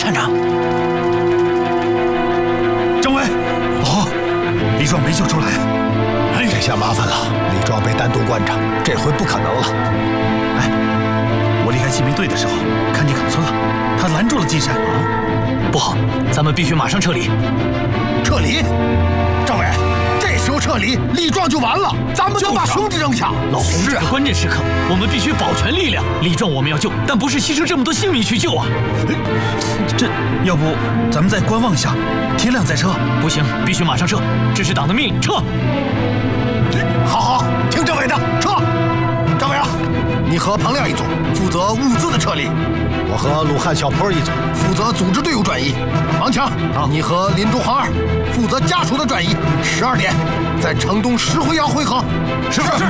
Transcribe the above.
探长， 政委，李壮没救出来， 这下麻烦了。李壮被单独关着，这回不可能了。 我离开骑兵队的时候，看见冈村了，他拦住了金山。 不好，咱们必须马上撤离。 撤离？政委，这时候撤离，李壮就完了，咱们就把兄弟扔下。 老洪，这个关键时刻，我们必须保全力量。李壮我们要救，但不是牺牲这么多性命去救啊！ 这要不咱们再观望一下，天亮再撤？ 不行，必须马上撤，这是党的命令，撤！ 好，听政委的，撤！政委啊，你和彭亮一组负责物资的撤离，我和鲁汉小坡一组负责组织队伍转移。王强，你和林中航二负责家属的转移。12点，在城东石灰窑汇合。是。